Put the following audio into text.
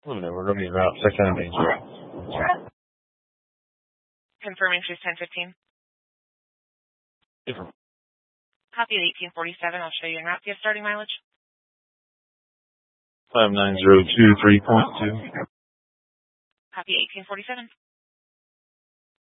Luminary, we're going to be route 6 Main Street. Confirming she's 1015. Different. Copy at 1847. I'll show you en route. Do you have starting mileage? 59023.2. Copy 1847.